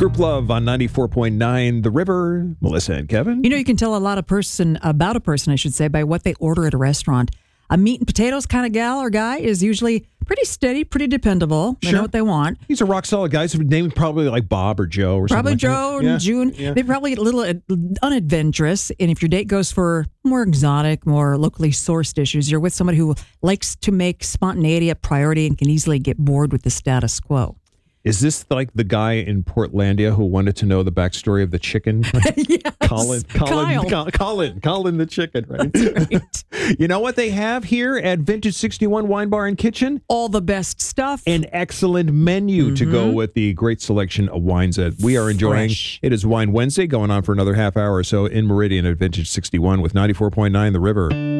Group Love on 94.9 The River. Melissa and Kevin. You know, you can tell about a person, I should say, by what they order at a restaurant. A meat and potatoes kind of gal or guy is usually pretty steady, pretty dependable. They know what they want. He's a rock solid guy. His name probably like Bob or Joe or probably something. Joe Like and June. Yeah. They're probably a little unadventurous. And if your date goes for more exotic, more locally sourced dishes, you're with somebody who likes to make spontaneity a priority and can easily get bored with the status quo. Is this like the guy in Portlandia who wanted to know the backstory of the chicken? Yes. Colin the chicken, right? That's right. You know what they have here at Vintage 61 Wine Bar and Kitchen? All the best stuff. An excellent menu to go with the great selection of wines that we are enjoying. Fresh. It is Wine Wednesday going on for another half hour or so in Meridian at Vintage 61 with 94.9 The River.